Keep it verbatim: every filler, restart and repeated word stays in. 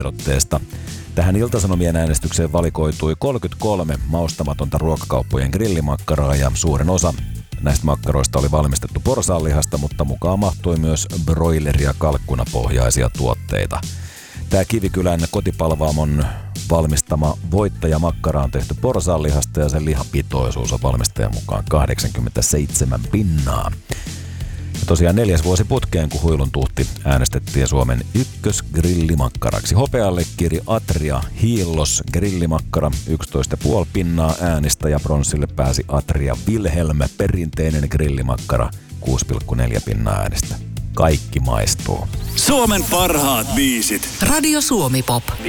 tiedotteesta. Tähän Ilta-Sanomien äänestykseen valikoitui kolmekymmentäkolme maustamatonta ruokakauppojen grillimakkaraa ja suurin osa näistä makkaroista oli valmistettu porsaanlihasta, mutta mukaan mahtui myös broileri- ja kalkkunapohjaisia tuotteita. Tämä Kivikylän kotipalvaamon valmistama voittajamakkara on tehty porsaanlihasta ja sen lihapitoisuus on valmistajan mukaan kahdeksankymmentäseitsemän pinnaa. Ja tosiaan neljäs vuosi putkeen, kun Huilun tuhti äänestettiin Suomen ykkösgrillimakkaraksi. Hopealle kiri Atria Hiillos grillimakkara yksitoista pilkku viisi pinnaa äänistä ja pronssille pääsi Atria Wilhelm perinteinen grillimakkara kuusi pilkku neljä pinnaa äänistä. Kaikki maistuu. Suomen parhaat biisit. Radio Suomi Pop.